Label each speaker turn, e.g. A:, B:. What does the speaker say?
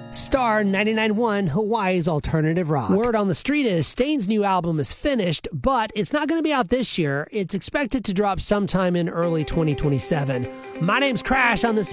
A: Star 99.1, Hawaii's alternative rock. Word on the street is Stain's new album is finished, but it's not going to be out this year. It's expected to drop sometime in early 2027. My name's Crash on this